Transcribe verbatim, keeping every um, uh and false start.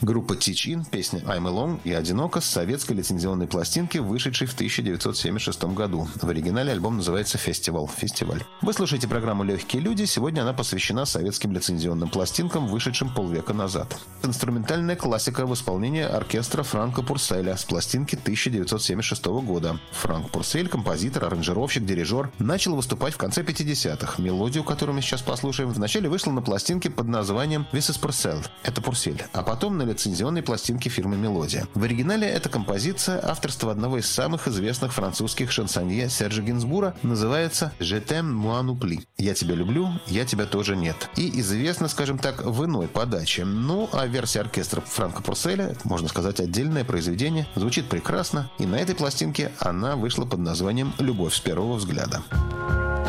Группа Teach-In, песня I'm Alone и «Одиноко» с советской лицензионной пластинки, вышедшей в тысяча девятьсот семьдесят шестом году. В оригинале альбом называется «Фестивал». Фестиваль. Вы слушаете программу «Легкие люди». Сегодня она посвящена советским лицензионным пластинкам, вышедшим полвека назад. Инструментальная классика в исполнении оркестра Франка Пурселя с пластинки тысяча девятьсот семьдесят шестого года. Франк Пурсель, композитор, аранжировщик, дирижер, начал выступать в конце пятидесятых. Мелодию, которую мы сейчас послушаем, вначале вышла на пластинке под названием «This is Purcell». Это Пурсель. А потом на лицензионной пластинке фирмы «Мелодия». В оригинале эта композиция, авторство одного из самых известных французских шансонье Сержа Гинзбура, называется «Je t'aime, moi non plus». «Я тебя люблю, я тебя тоже нет». И известна, скажем так, в иной подаче. Ну, а версия оркестра Франка Пурселя, можно сказать, отдельное произведение, звучит прекрасно, и на этой пластинке она вышла под названием «Любовь с первого взгляда».